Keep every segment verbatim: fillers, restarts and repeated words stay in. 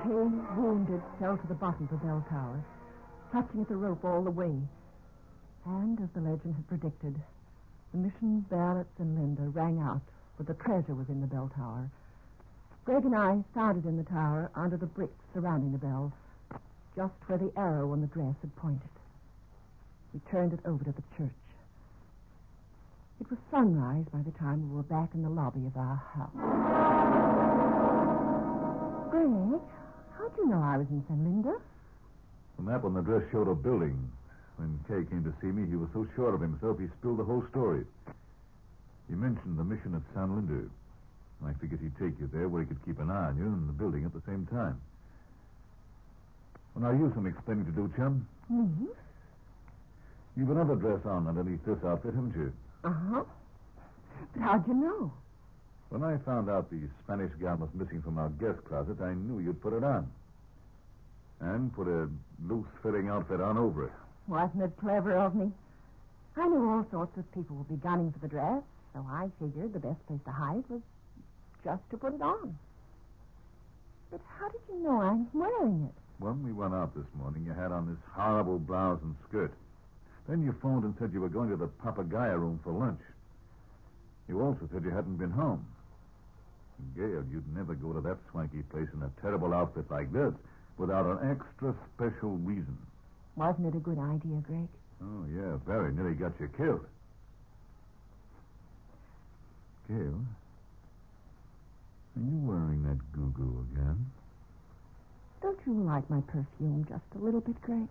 Kay, wounded, fell to the bottom of the bell tower, clutching at the rope all the way. And, as the legend had predicted, the mission bells and Linda rang out, for the treasure was in the bell tower. Greg and I found it in the tower under the bricks surrounding the bell, just where the arrow on the dress had pointed. We turned it over to the church. It was sunrise by the time we were back in the lobby of our house. Greg, how'd you know I was in San Linda? The map on the dress showed a building. When Kay came to see me, he was so sure of himself he spilled the whole story. He mentioned the mission at San Linda. I figured he'd take you there where he could keep an eye on you and the building at the same time. Well, now, you've some explaining to do, chum. Me? You've another dress on underneath this outfit, haven't you? Uh-huh. But how'd you know? When I found out the Spanish gown was missing from our guest closet, I knew you'd put it on. And put a loose-fitting outfit on over it. Wasn't it clever of me? I knew all sorts of people would be gunning for the dress, so I figured the best place to hide was just to put it on. But how did you know I'm wearing it? When we went out this morning, you had on this horrible blouse and skirt. Then you phoned and said you were going to the Papagayo room for lunch. You also said you hadn't been home. Gail, you'd never go to that swanky place in a terrible outfit like this without an extra special reason. Wasn't it a good idea, Greg? Oh, yeah, very. Nearly got you killed. Gail, are you wearing that goo-goo again? Don't you like my perfume just a little bit, Greg?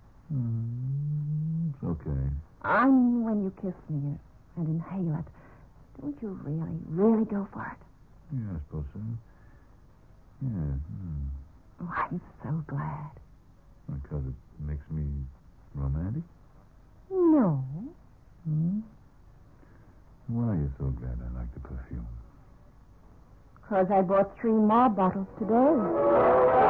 Mm, it's okay. I mean, when you kiss me and inhale it, don't you really, really go for it? Yeah, I suppose so. Yeah. Mm. Oh, I'm so glad. Because it makes me romantic? No. Hmm? Why are you so glad I like the perfume? Because I bought three more bottles today.